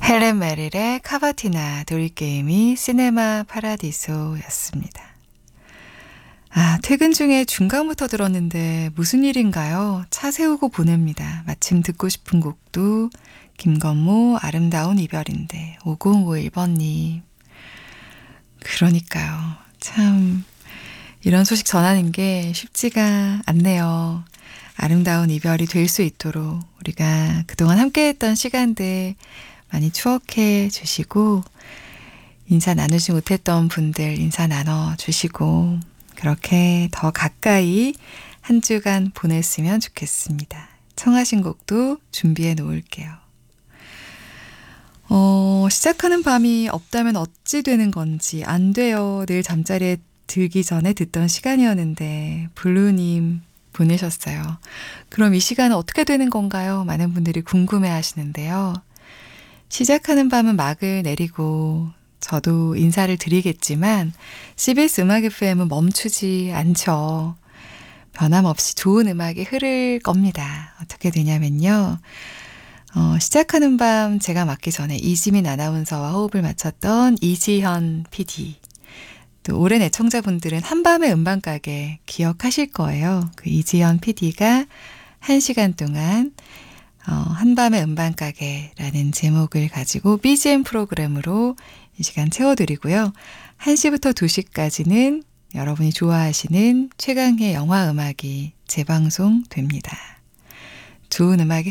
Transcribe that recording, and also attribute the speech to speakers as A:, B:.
A: 헬렌 메릴의 카바티나 놀이게임이 시네마 파라디소였습니다. 퇴근 중에 중간부터 들었는데 무슨 일인가요? 차 세우고 보냅니다. 마침 듣고 싶은 곡도 김건모 아름다운 이별인데 5051번님. 그러니까요. 참 이런 소식 전하는 게 쉽지가 않네요. 아름다운 이별이 될 수 있도록 우리가 그동안 함께했던 시간들 많이 추억해 주시고 인사 나누지 못했던 분들 인사 나눠주시고 그렇게 더 가까이 한 주간 보냈으면 좋겠습니다. 청하신 곡도 준비해 놓을게요. 시작하는 밤이 없다면 어찌 되는 건지 안 돼요. 늘 잠자리에 들기 전에 듣던 시간이었는데 블루님 보내셨어요. 그럼 이 시간은 어떻게 되는 건가요? 많은 분들이 궁금해 하시는데요. 시작하는 밤은 막을 내리고 저도 인사를 드리겠지만 CBS 음악 FM은 멈추지 않죠. 변함없이 좋은 음악이 흐를 겁니다. 어떻게 되냐면요. 시작하는 밤 제가 맡기 전에 이지민 아나운서와 호흡을 맞췄던 이지현 PD 또 오랜 애청자분들은 한밤의 음반가게 기억하실 거예요. 그 이지현 PD가 1시간 동안 한밤의 음반가게라는 제목을 가지고 BGM 프로그램으로 이 시간 채워드리고요. 1시부터 2시까지는 여러분이 좋아하시는 최강의 영화 음악이 재방송됩니다. 좋은 음악이